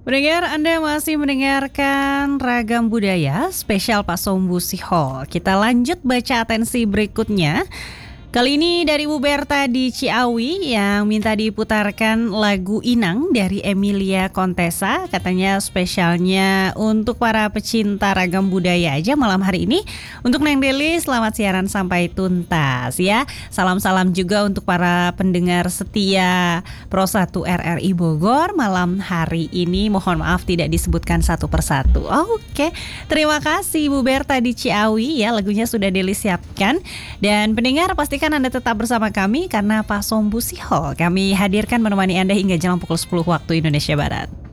Pendengar, Anda masih mendengarkan Ragam Budaya spesial Pak Sombu Sihol. Kita lanjut baca atensi berikutnya. Kali ini dari Bu Berta di Ciawi yang minta diputarkan lagu Inang dari Emilia Contessa. Katanya spesialnya untuk para pecinta ragam budaya aja malam hari ini. Untuk Neng Deli, selamat siaran sampai tuntas ya. Salam-salam juga untuk para pendengar setia Pro 1 RRI Bogor malam hari ini. Mohon maaf tidak disebutkan satu persatu. Oke, terima kasih Bu Berta di Ciawi ya, lagunya sudah Deli siapkan. Dan pendengar pastikan Anda tetap bersama kami karena Pak Sombu Sihol kami hadirkan menemani Anda hingga jam pukul 10 waktu Indonesia Barat.